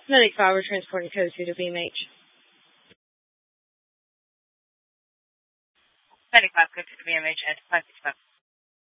Medic 5, we're transporting code 2 to BMH. Medic 5, code 2 to BMH at 565.